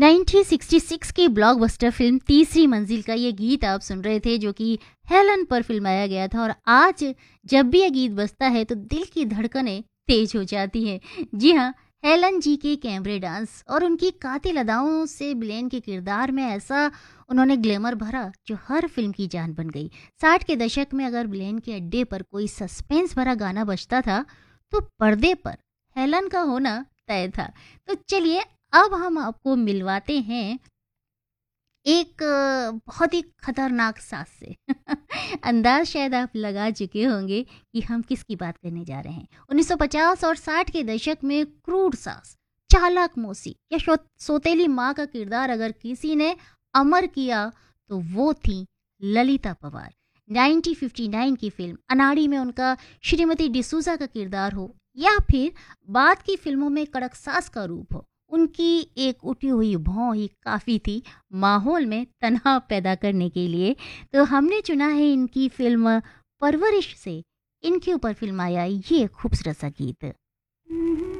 1966 की blockbuster film तीसरी मंजिल का ये गीत आप सुन रहे थे, जो कि हेलन पर फिल्माया गया था। और आज जब भी ये गीत बजता है तो दिल की धड़कनें तेज हो जाती हैं। जी हाँ, हेलन जी के कैमरे डांस और उनकी कातिल अदाओं से ब्लेन के किरदार में ऐसा उन्होंने ग्लैमर भरा जो हर फिल्म की जान बन गई। 60 के दशक में अगर ब्लेन के अड्डे पर कोई सस्पेंस भरा गाना बजता था तो पर्दे पर हेलन का होना तय था। तो चलिए, अब हम आपको मिलवाते हैं एक बहुत ही खतरनाक सास से। अंदाज शायद आप लगा चुके होंगे कि हम किसकी बात करने जा रहे हैं। 1950 और 60 के दशक में क्रूर सास, चालाक मौसी या सौतेली माँ का किरदार अगर किसी ने अमर किया तो वो थी ललिता पवार। 1959 की फिल्म अनाड़ी में उनका श्रीमती डिसूजा का किरदार हो या फिर बाद की फिल्मों में कड़क सास का रूप हो, उनकी एक उठी हुई भौं ही काफ़ी थी माहौल में तनाव पैदा करने के लिए। तो हमने चुना है इनकी फिल्म परवरिश से इनके ऊपर फिल्माया ये खूबसूरत सा गीत।